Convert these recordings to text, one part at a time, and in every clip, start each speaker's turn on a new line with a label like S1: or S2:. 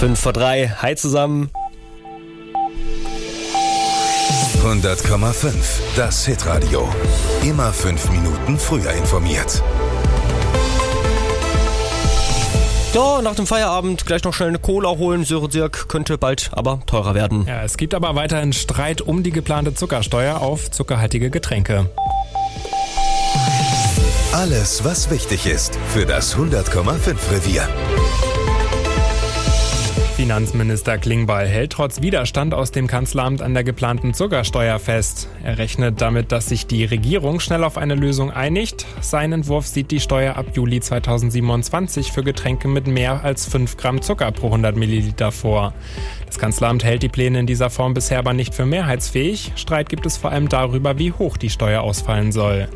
S1: 5:03. Hi zusammen.
S2: 100,5. Das Hitradio. Immer 5 Minuten früher informiert.
S1: Ja, nach dem Feierabend gleich noch schnell eine Cola holen. Söre-Dirk könnte bald aber teurer werden.
S3: Ja, es gibt aber weiterhin Streit um die geplante Zuckersteuer auf zuckerhaltige Getränke.
S2: Alles, was wichtig ist für das 100,5 Revier.
S3: Finanzminister Klingbeil hält trotz Widerstand aus dem Kanzleramt an der geplanten Zuckersteuer fest. Er rechnet damit, dass sich die Regierung schnell auf eine Lösung einigt. Sein Entwurf sieht die Steuer ab Juli 2027 für Getränke mit mehr als 5 Gramm Zucker pro 100 Milliliter vor. Das Kanzleramt hält die Pläne in dieser Form bisher aber nicht für mehrheitsfähig. Streit gibt es vor allem darüber, wie hoch die Steuer ausfallen soll.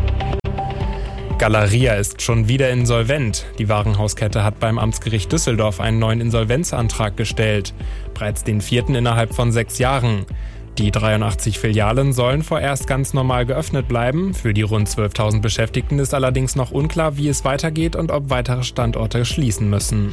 S3: Galeria ist schon wieder insolvent. Die Warenhauskette hat beim Amtsgericht Düsseldorf einen neuen Insolvenzantrag gestellt. Bereits den 4. innerhalb von 6 Jahren. Die 83 Filialen sollen vorerst ganz normal geöffnet bleiben. Für die rund 12.000 Beschäftigten ist allerdings noch unklar, wie es weitergeht und ob weitere Standorte schließen müssen.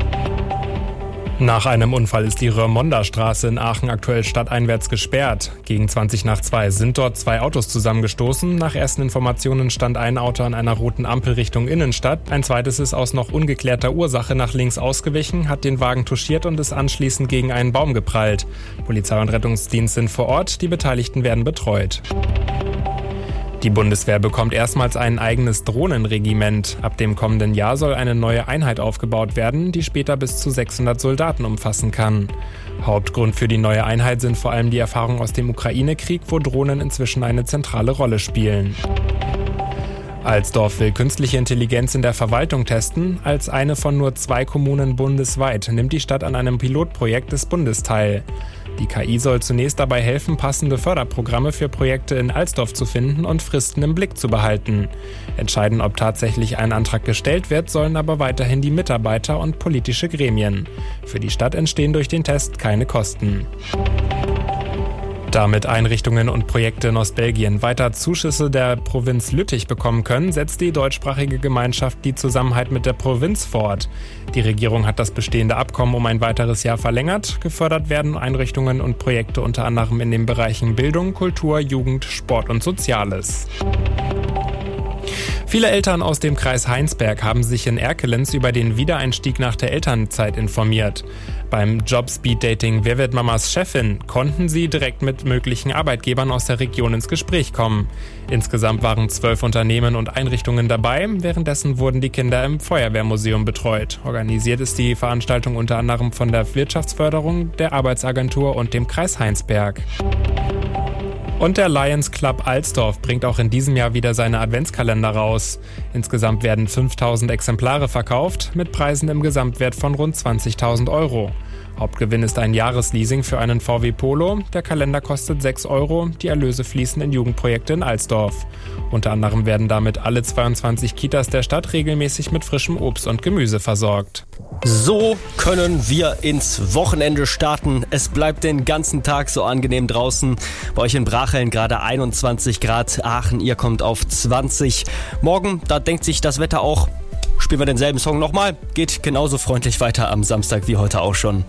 S3: Nach einem Unfall ist die Röhrmonderstraße in Aachen aktuell stadteinwärts gesperrt. Gegen 1:20 sind dort 2 Autos zusammengestoßen. Nach ersten Informationen stand ein Auto an einer roten Ampel Richtung Innenstadt. Ein zweites ist aus noch ungeklärter Ursache nach links ausgewichen, hat den Wagen touchiert und ist anschließend gegen einen Baum geprallt. Polizei und Rettungsdienst sind vor Ort, die Beteiligten werden betreut. Die Bundeswehr bekommt erstmals ein eigenes Drohnenregiment. Ab dem kommenden Jahr soll eine neue Einheit aufgebaut werden, die später bis zu 600 Soldaten umfassen kann. Hauptgrund für die neue Einheit sind vor allem die Erfahrungen aus dem Ukraine-Krieg, wo Drohnen inzwischen eine zentrale Rolle spielen. Alsdorf will künstliche Intelligenz in der Verwaltung testen. Als eine von nur 2 Kommunen bundesweit nimmt die Stadt an einem Pilotprojekt des Bundes teil. Die KI soll zunächst dabei helfen, passende Förderprogramme für Projekte in Alsdorf zu finden und Fristen im Blick zu behalten. Entscheiden, ob tatsächlich ein Antrag gestellt wird, sollen aber weiterhin die Mitarbeiter und politische Gremien. Für die Stadt entstehen durch den Test keine Kosten. Damit Einrichtungen und Projekte in Ostbelgien weiter Zuschüsse der Provinz Lüttich bekommen können, setzt die deutschsprachige Gemeinschaft die Zusammenhalt mit der Provinz fort. Die Regierung hat das bestehende Abkommen um ein weiteres Jahr verlängert. Gefördert werden Einrichtungen und Projekte unter anderem in den Bereichen Bildung, Kultur, Jugend, Sport und Soziales. Viele Eltern aus dem Kreis Heinsberg haben sich in Erkelenz über den Wiedereinstieg nach der Elternzeit informiert. Beim Job-Speed-Dating Wer wird Mamas Chefin konnten sie direkt mit möglichen Arbeitgebern aus der Region ins Gespräch kommen. Insgesamt waren 12 Unternehmen und Einrichtungen dabei. Währenddessen wurden die Kinder im Feuerwehrmuseum betreut. Organisiert ist die Veranstaltung unter anderem von der Wirtschaftsförderung, der Arbeitsagentur und dem Kreis Heinsberg. Und der Lions Club Alsdorf bringt auch in diesem Jahr wieder seine Adventskalender raus. Insgesamt werden 5.000 Exemplare verkauft, mit Preisen im Gesamtwert von rund 20.000 €. Hauptgewinn ist ein Jahresleasing für einen VW Polo. Der Kalender kostet 6 €. Die Erlöse fließen in Jugendprojekte in Alsdorf. Unter anderem werden damit alle 22 Kitas der Stadt regelmäßig mit frischem Obst und Gemüse versorgt.
S1: So können wir ins Wochenende starten. Es bleibt den ganzen Tag so angenehm draußen. Bei euch in Bracheln gerade 21 Grad. Aachen, ihr kommt auf 20. Morgen, da denkt sich das Wetter auch, spielen wir denselben Song nochmal. Geht genauso freundlich weiter am Samstag wie heute auch schon.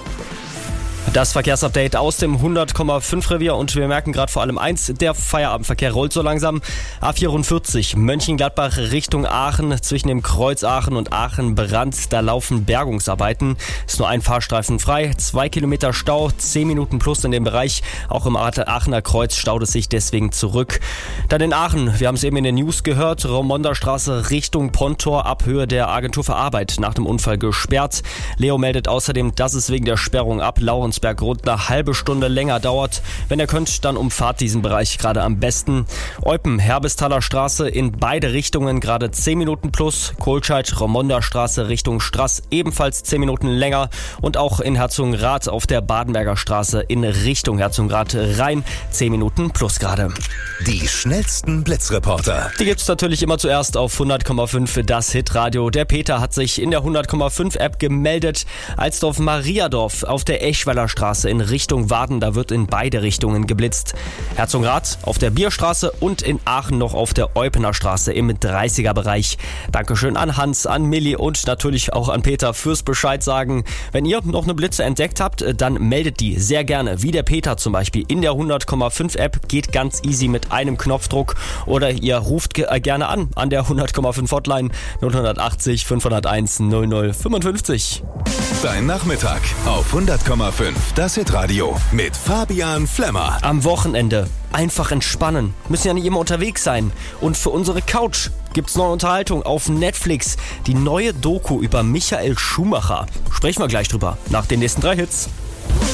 S1: Das Verkehrsupdate aus dem 100,5 Revier und wir merken gerade vor allem eins, der Feierabendverkehr rollt so langsam. A44 Mönchengladbach Richtung Aachen, zwischen dem Kreuz Aachen und Aachen-Brand, da laufen Bergungsarbeiten. Ist nur ein Fahrstreifen frei, 2 Kilometer Stau, 10 Minuten plus in dem Bereich. Auch im Aachener Kreuz staut es sich deswegen zurück. Dann in Aachen, wir haben es eben in den News gehört, Röhrmonderstraße Richtung Pontor ab Höhe der Agentur für Arbeit nach dem Unfall gesperrt. Leo meldet außerdem, dass es wegen der Sperrung ab Laurensberg rund eine halbe Stunde länger dauert. Wenn ihr könnt, dann umfahrt diesen Bereich gerade am besten. Eupen, Herbestaler Straße in beide Richtungen gerade 10 Minuten plus. Kohlscheid, Röhrmonderstraße Richtung Straß ebenfalls 10 Minuten länger. Und auch in Herzogenrath auf der Badenberger Straße in Richtung Herzogenrath rein 10 Minuten plus gerade.
S2: Die schnellsten Blitzreporter.
S1: Die gibt's natürlich immer zuerst auf 100,5 das Hitradio. Der Peter hat sich in der 100,5 App gemeldet. Alsdorf-Mariadorf auf der Eschweiler Straße in Richtung Warden, da wird in beide Richtungen geblitzt. Herzogenrath auf der Bierstraße und in Aachen noch auf der Eupener Straße im 30er-Bereich. Dankeschön an Hans, an Milli und natürlich auch an Peter fürs Bescheid sagen. Wenn ihr noch eine Blitze entdeckt habt, dann meldet die sehr gerne, wie der Peter zum Beispiel in der 100,5 App. Geht ganz easy mit einem Knopfdruck oder ihr ruft gerne an der 100,5 Hotline 080 501 0055.
S2: Dein Nachmittag auf 100,5. Das Hitradio mit Fabian Flemmer.
S1: Am Wochenende einfach entspannen. Müssen ja nicht immer unterwegs sein. Und für unsere Couch gibt's neue Unterhaltung auf Netflix. Die neue Doku über Michael Schumacher. Sprechen wir gleich drüber nach den nächsten 3 Hits.